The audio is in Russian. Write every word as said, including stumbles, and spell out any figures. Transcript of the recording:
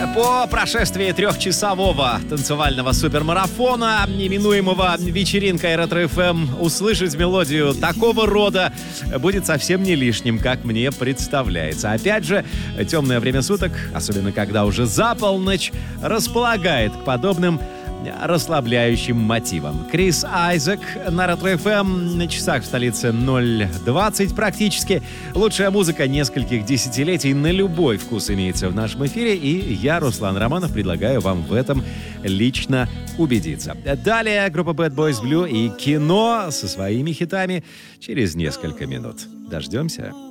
По прошествии трехчасового танцевального супермарафона, именуемого вечеринкой Ретро-эф эм, услышать мелодию такого рода будет совсем не лишним, как мне представляется. Опять же, темное время суток, особенно когда уже за полночь, располагает к подобным расслабляющим мотивом. Крис Айзек на Ретро-эф эм, на часах в столице ноль двадцать практически. Лучшая музыка нескольких десятилетий на любой вкус имеется в нашем эфире, и я, Руслан Романов, предлагаю вам в этом лично убедиться. Далее группа Bad Boys Blue и кино со своими хитами через несколько минут. Дождемся.